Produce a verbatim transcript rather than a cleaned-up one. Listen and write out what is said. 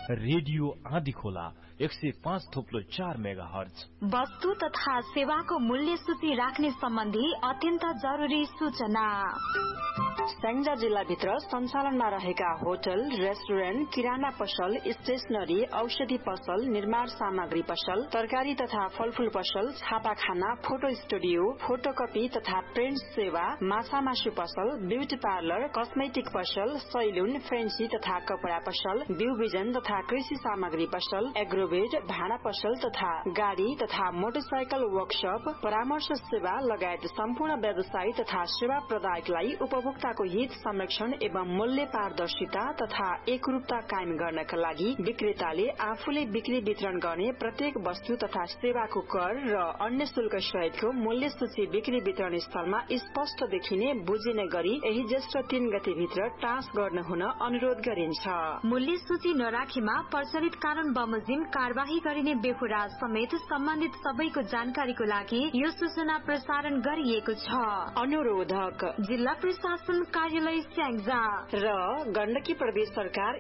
Radio आँधी खोला एक सय पाँच थोप्लो चार मेगा हर्ज। वस्तु तथा सेवाको मूल्य सूची राख्ने सम्बन्धी अत्यन्त जरुरी सूचना। स्याङ्जा जिल्लाभित्र सञ्चालनमा रहेका होटल, रेस्टुरेन्ट, किराना पसल, स्टेशनरी, औषधि पसल, निर्माण सामग्री पसल, तरकारी तथा फलफूल पसल, छापाखाना, फोटो स्टुडियो, फोटोकपी तथा प्रिन्ट सेवा, माछा मासु पसल, ब्यूटी पार्लर, कस्मेटिक पसल, सैलुन, फेन्सी तथा कपड़ा पसल, बिउ बिजन तथा कृषि सामग्री पसल, एग्रोवेट, भाँडा पसल तथा गाड़ी तथा मोटरसाइकल वर्कशप, परामर्श सेवा लगायत सम्पूर्ण व्यवसाय तथा सेवा प्रदायकलाई उपभोक्ता को हित संरक्षण एवं मूल्य पारदर्शिता तथा एकरूपता कायम गर्नका लागि विक्रेताले आफूले बिक्री वितरण गर्ने प्रत्येक वस्तु तथा सेवाको कर र अन्य शुल्क सहितको मूल्य सूची बिक्री वितरण स्थलमा स्पष्ट देखिने बुझिने गरी यही ज्येष्ठ तीन गते भित्र टाँस गर्न हुन अनुरोध गरिन्छ। मूल्य सूची नराखेमा प्रचलित कानून बमोजिम कार्यवाही गरिने बेहोरा समेत सम्बन्धित सबैको जानकारीको लागि यो सूचना प्रसारण गरिएको छ। अनुरोधक जिल्ला प्रशासन कार्यालय स्याङ्जा र गण्डकी प्रदेश सरकार